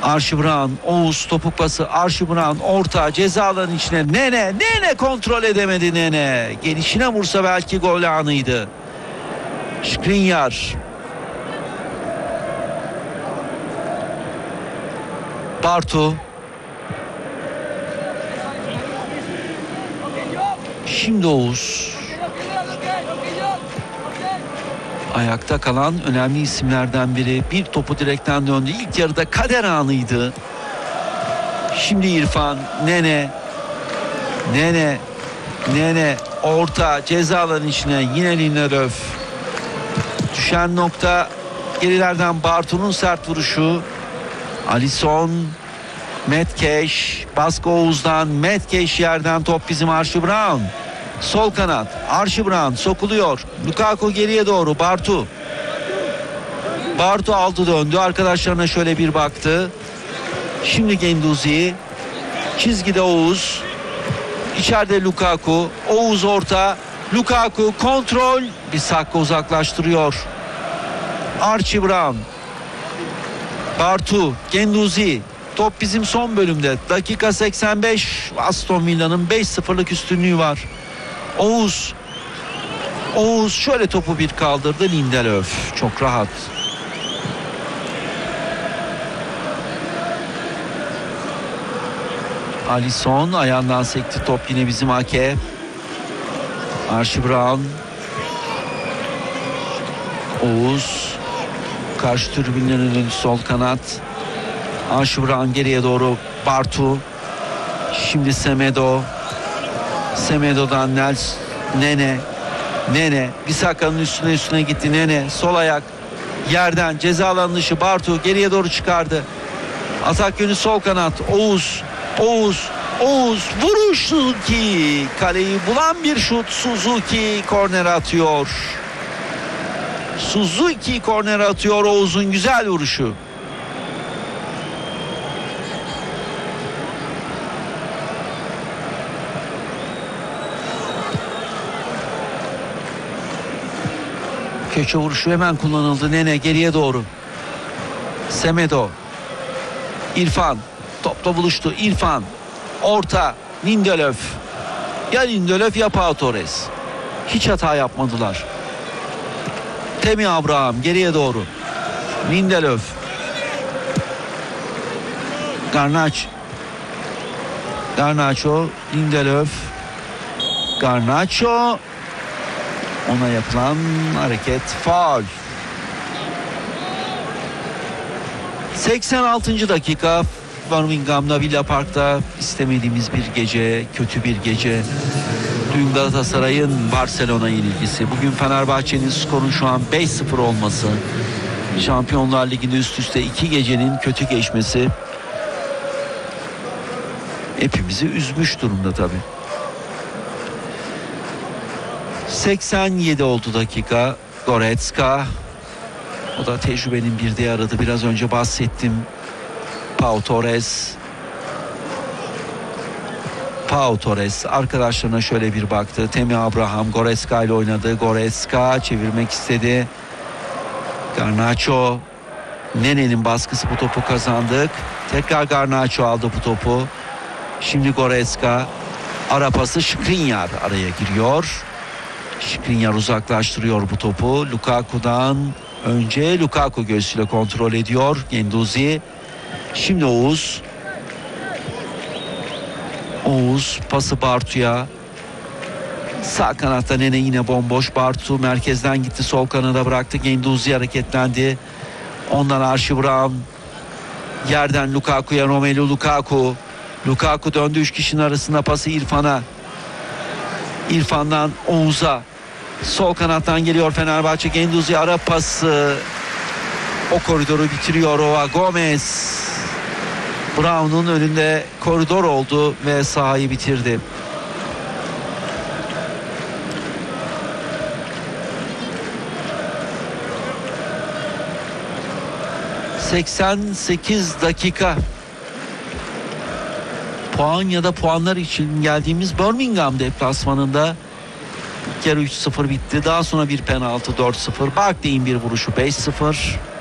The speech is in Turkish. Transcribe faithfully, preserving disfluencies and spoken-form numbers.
Archie Brown, Oğuz topuk pası, Archie Brown orta ceza alanının içine, Nene, Nene kontrol edemedi Nene. Gelişine vursa belki gol anıydı. Skriniar. Bartu. Şimdi Oğuz. Ayakta kalan önemli isimlerden biri. Bir topu direkten döndü. İlk yarıda kader anıydı. Şimdi İrfan, Nene. Nene. Nene orta ceza alanının içine, yine Lindelöf. Düşen nokta gerilerden Bartu'nun sert vuruşu. Alisson, Metkeş, baskı Oğuz'dan, Metkeş yerden, top bizim Archie Brown. Sol kanat, Archie Brown sokuluyor. Lukaku geriye doğru, Bartu. Bartu aldı döndü, arkadaşlarına şöyle bir baktı. Şimdi Guendouzi, çizgide Oğuz. İçeride Lukaku, Oğuz orta. Lukaku kontrol, Bissaka uzaklaştırıyor. Archie Brown. Bartu, Guendouzi. Top bizim son bölümde. Dakika seksen beş. Aston Villa'nın beş sıfırlık üstünlüğü var. Oğuz. Oğuz şöyle topu bir kaldırdı. Lindelöf çok rahat. Alisson ayağından sekti top, yine bizim Ake. Archie Brown. Oğuz. Karşı tribünlerin önü sol kanat. Archie Brown geriye doğru, Bartu. Şimdi Semedo. Semedo'dan Nels. Nene. Nene. Bissaka'nın üstüne üstüne gitti. Nene. Sol ayak. Yerden ceza alanı dışı, Bartu geriye doğru çıkardı. Atak yönü sol kanat. Oğuz. Oğuz. Oğuz. Vuruş Suzuki. Kaleyi bulan bir şut. Suzuki korner atıyor. Suzuki korner atıyor. Oğuz'un güzel vuruşu. Köşe vuruşu hemen kullanıldı. Nene geriye doğru. Semedo. İrfan. Topla buluştu. İrfan. Orta. Lindelöf. Ya Lindelöf ya Pau Torres. Hiç hata yapmadılar. Temi Abraham geriye doğru. Lindelöf. Garnacho. Garnacho. Lindelöf. Garnacho. Ona yapılan hareket faul. seksen altıncı dakika. Birmingham'da, Villa Park'ta istemediğimiz bir gece, kötü bir gece. Dün Galatasaray'ın Barcelona yenilgisi. Bugün Fenerbahçe'nin skorun şu an beş sıfır olması. Şampiyonlar Ligi'nde üst üste iki gecenin kötü geçmesi hepimizi üzmüş durumda tabii. seksen yedi oldu dakika. Goretzka. O da tecrübenin bir diğer adı. Biraz önce bahsettim. Pau Torres. Pau Torres arkadaşlarına şöyle bir baktı. Temi Abraham Goretzka ile oynadı. Goretzka çevirmek istedi. Garnacho. Nene'nin baskısı, bu topu kazandık. Tekrar Garnacho aldı bu topu. Şimdi Goretzka. Ara pası, Skriniar araya giriyor. Skriniar uzaklaştırıyor bu topu. Lukaku'dan önce Lukaku göğsüyle kontrol ediyor. Guendouzi. Şimdi Oğuz. Oğuz pası Bartu'ya. Sağ kanatta Nene yine bomboş. Bartu merkezden gitti, sol kanada bıraktı. Guendouzi hareketlendi. Ondan Archie Brown. Yerden Lukaku'ya, Romelu Lukaku. Lukaku döndü, üç kişinin arasında pası İrfan'a. İrfan'dan Oğuz'a. Sol kanattan geliyor Fenerbahçe. Guendouzi ara pası. O koridoru bitiriyor Oa Gomez. Brown'un önünde koridor oldu ve sahayı bitirdi. seksen sekiz dakika. Puan ya da puanlar için geldiğimiz Birmingham deplasmanında ilk yarı üç sıfır bitti. Daha sonra bir penaltı, dört sıfır. Barkley'in bir vuruşu beş sıfır.